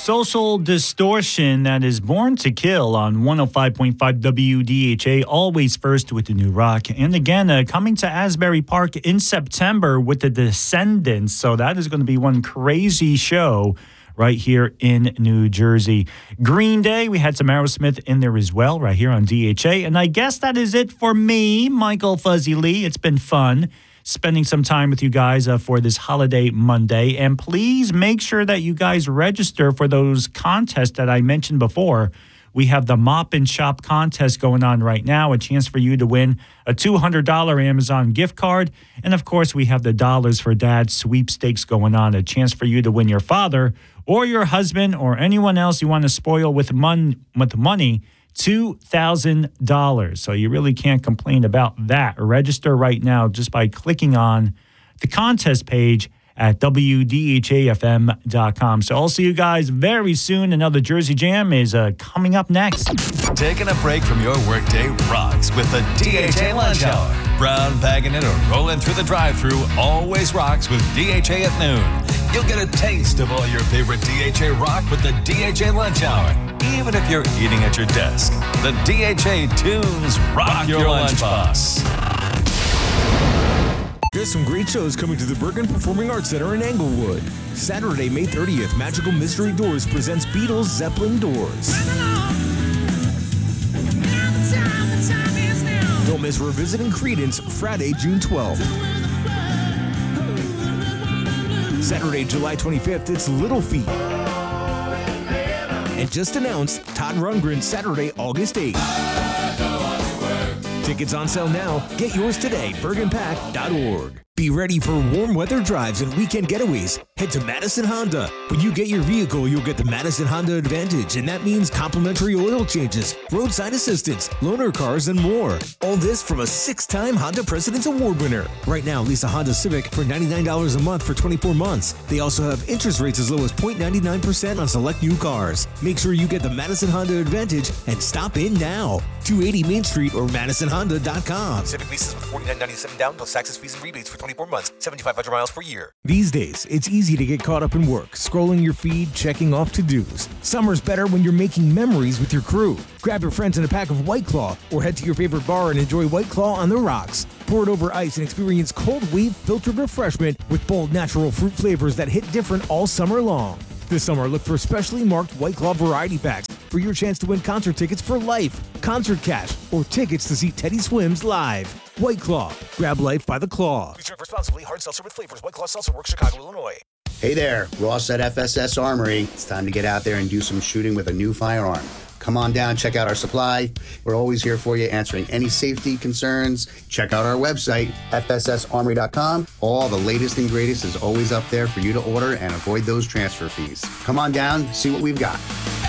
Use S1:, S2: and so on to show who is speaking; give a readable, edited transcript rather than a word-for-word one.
S1: Social Distortion, that is Born to Kill on 105.5 WDHA, always first with the new rock. And again, coming to Asbury Park in September with the Descendants. So that is going to be one crazy show right here in New Jersey. Green Day, we had some Aerosmith in there as well, right here on DHA. And I guess that is it for me, Michael Fuzzy Lee. It's been fun spending some time with you guys for this holiday Monday. And please make sure that you guys register for those contests that I mentioned before. We have the Mop and Shop contest going on right now, a chance for you to win a $200 Amazon gift card. And of course, we have the Dollars for Dad sweepstakes going on, a chance for you to win your father or your husband or anyone else you want to spoil with money, $2,000. So you really can't complain about that. Register right now just by clicking on the contest page at WDHAFM.com. So I'll see you guys very soon. Another Jersey Jam is coming up next.
S2: Taking a break from your workday rocks with the DHA Lunch Hour. Brown bagging it or rolling through the drive-thru always rocks with DHA at noon. You'll get a taste of all your favorite DHA rock with the DHA Lunch Hour. Even if you're eating at your desk, the DHA tunes rock your lunchbox.
S3: There's some great shows coming to the Bergen Performing Arts Center in Englewood. Saturday, May 30th, Magical Mystery Doors presents Beatles Zeppelin Doors. Don't miss Revisiting Creedence, Friday, June 12th. Saturday, July 25th, it's Little Feat. And just announced, Todd Rundgren, Saturday, August 8th. Tickets on sale now. Get yours today, bergenpack.org. Be ready for warm weather drives and weekend getaways. Head to Madison Honda. When you get your vehicle, you'll get the Madison Honda Advantage, and that means complimentary oil changes, roadside assistance, loaner cars, and more. All this from a 6-time Honda President's Award winner. Right now, lease a Honda Civic for $99 a month for 24 months. They also have interest rates as low as 0.99% on select new cars. Make sure you get the Madison Honda Advantage and stop in now. 280 Main Street or MadisonHonda.com.
S4: Civic leases with $49.97 down plus taxes, fees, and rebates for 24 months, 7,500 miles per year.
S3: These days, it's easy to get caught up in work, scrolling your feed, checking off to-dos. Summer's better when you're making memories with your crew. Grab your friends and a pack of White Claw, or head to your favorite bar and enjoy White Claw on the rocks. Pour it over ice and experience cold wave filtered refreshment with bold natural fruit flavors that hit different all summer long. This summer, look for specially marked White Claw variety packs for your chance to win concert tickets for life, concert cash, or tickets to see Teddy Swims live. White Claw. Grab life by the claw.
S4: Please drink responsibly. Hard seltzer with flavors. White Claw Seltzer Works, Chicago, Illinois.
S5: Hey there, Ross at FSS Armory. It's time to get out there and do some shooting with a new firearm. Come on down, check out our supply. We're always here for you, answering any safety concerns. Check out our website, fssarmory.com. All the latest and greatest is always up there for you to order and avoid those transfer fees. Come on down, see what we've got.